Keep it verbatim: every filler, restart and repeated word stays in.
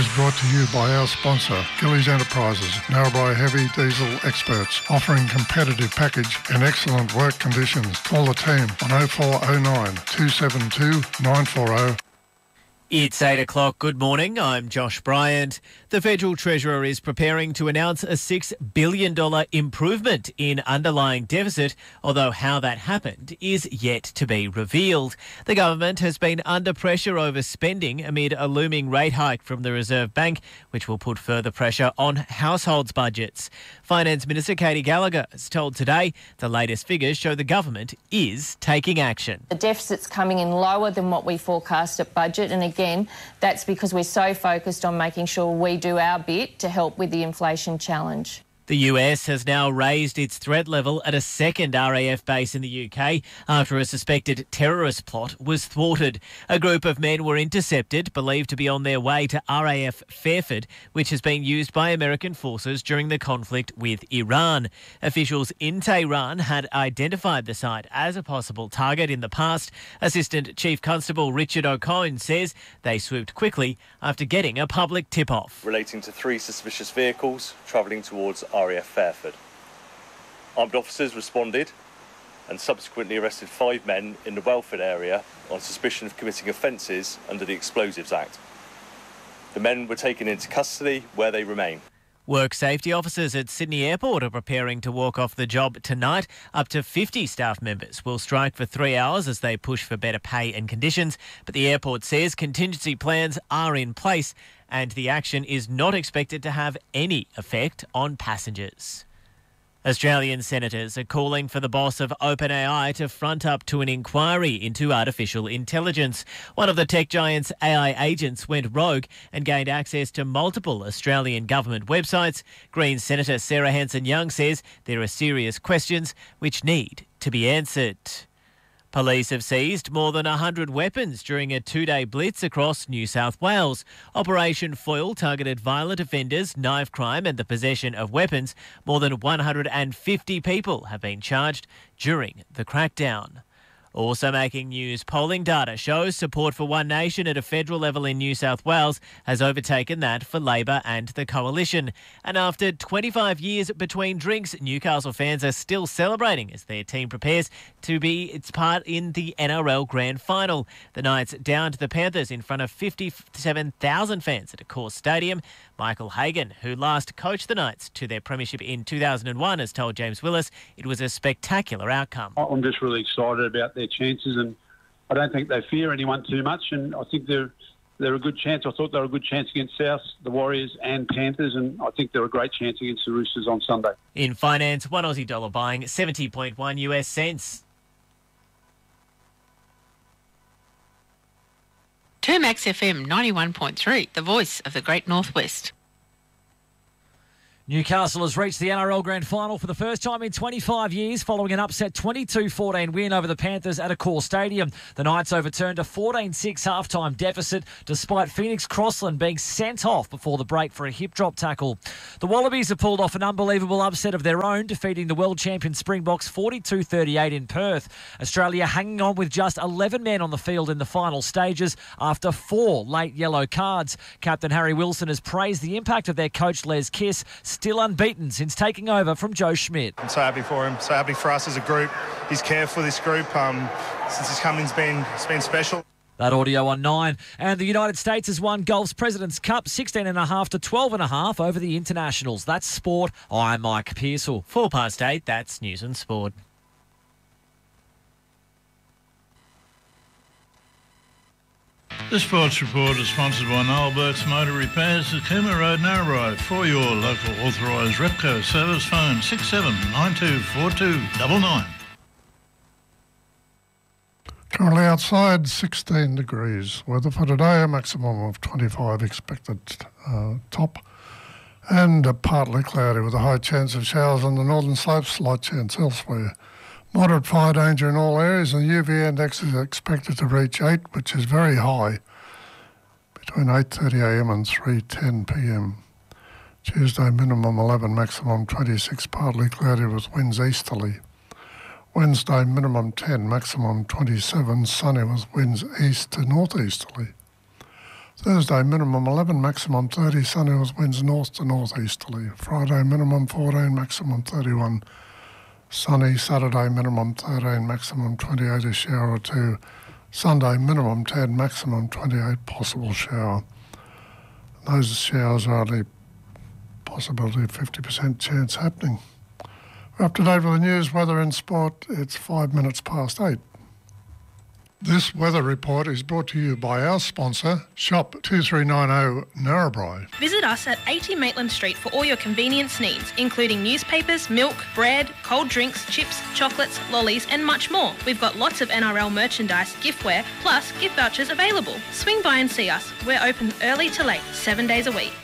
is brought to you by our sponsor, Gillies Enterprises, Narrabri heavy diesel experts, offering competitive package and excellent work conditions. Call the team on oh four oh nine, two seven two, nine four oh. It's eight o'clock. Good morning. I'm Josh Bryant. The Federal Treasurer is preparing to announce a six billion dollars improvement in underlying deficit, although how that happened is yet to be revealed. The government has been under pressure over spending amid a looming rate hike from the Reserve Bank, which will put further pressure on households' budgets. Finance Minister Katie Gallagher has told Today the latest figures show the government is taking action. The deficit's coming in lower than what we forecast at budget, and again, Again, that's because we're so focused on making sure we do our bit to help with the inflation challenge. The U S has now raised its threat level at a second R A F base in the U K after a suspected terrorist plot was thwarted. A group of men were intercepted, believed to be on their way to R A F Fairford, which has been used by American forces during the conflict with Iran. Officials in Tehran had identified the site as a possible target in the past. Assistant Chief Constable Richard O'Cone says they swooped quickly after getting a public tip-off. Relating to three suspicious vehicles travelling towards R A F Fairford. Armed officers responded and subsequently arrested five men in the Welford area on suspicion of committing offences under the Explosives Act. The men were taken into custody where they remain. Work safety officers at Sydney Airport are preparing to walk off the job tonight. Up to fifty staff members will strike for three hours as they push for better pay and conditions. But the airport says contingency plans are in place and the action is not expected to have any effect on passengers. Australian senators are calling for the boss of OpenAI to front up to an inquiry into artificial intelligence. One of the tech giant's A I agents went rogue and gained access to multiple Australian government websites. Greens Senator Sarah Hanson-Young says there are serious questions which need to be answered. Police have seized more than one hundred weapons during a two-day blitz across New South Wales. Operation Foil targeted violent offenders, knife crime and the possession of weapons. More than one hundred fifty people have been charged during the crackdown. Also making news, polling data shows support for One Nation at a federal level in New South Wales has overtaken that for Labor and the Coalition. And after twenty-five years between drinks, Newcastle fans are still celebrating as their team prepares to be its part in the N R L Grand Final. The Knights downed the Panthers in front of fifty-seven thousand fans at Accor Stadium. Michael Hagan, who last coached the Knights to their premiership in two thousand one, has told James Willis it was a spectacular outcome. I'm just really excited about their chances, and I don't think they fear anyone too much, and I think they're they're a good chance. I thought they were a good chance against South, the Warriors and Panthers, and I think they're a great chance against the Roosters on Sunday. In finance, one Aussie dollar buying seventy point one U S cents. Termax F M ninety-one point three, the voice of the Great Northwest. Newcastle has reached the N R L Grand Final for the first time in twenty-five years following an upset twenty-two fourteen win over the Panthers at Accor Stadium. The Knights overturned a fourteen six halftime deficit despite Phoenix Crossland being sent off before the break for a hip drop tackle. The Wallabies have pulled off an unbelievable upset of their own, defeating the world champion Springboks forty-two thirty-eight in Perth. Australia hanging on with just eleven men on the field in the final stages after four late yellow cards. Captain Harry Wilson has praised the impact of their coach Les Kiss, still unbeaten since taking over from Joe Schmidt. I'm so happy for him, so happy for us as a group. His care for this group um, since his coming's been, it's been special. That audio on nine. And the United States has won golf's President's Cup sixteen and a half to twelve and a half over the internationals. That's sport. I'm Mike Pearsall. Four past eight, that's News and Sport. The Sports Report is sponsored by Noel Burke's Motor Repairs at Cooma Road, Narrabri. For your local authorised Repco service, phone six seven nine two four two nine nine. Currently outside sixteen degrees. Weather for today, a maximum of twenty-five expected uh, top. And uh, partly cloudy with a high chance of showers on the northern slopes, slight chance elsewhere. Moderate fire danger in all areas, and the U V index is expected to reach eight, which is very high, between eight thirty a m and three ten p m. Tuesday, minimum eleven, maximum twenty-six, partly cloudy with winds easterly. Wednesday, minimum ten, maximum twenty-seven, sunny with winds east to northeasterly. Thursday, minimum eleven, maximum thirty, sunny with winds north to northeasterly. Friday, minimum fourteen, maximum thirty-one, sunny. Saturday, minimum thirteen, maximum twenty-eight, a shower or two. Sunday, minimum ten, maximum twenty-eight, possible shower. Those showers are only possibility of fifty percent chance happening. We're up to date with the news, weather and sport. It's five minutes past eight. This weather report is brought to you by our sponsor, Shop two three nine zero Narrabri. Visit us at eighty Maitland Street for all your convenience needs, including newspapers, milk, bread, cold drinks, chips, chocolates, lollies and much more. We've got lots of N R L merchandise, giftware, plus gift vouchers available. Swing by and see us. We're open early to late, seven days a week.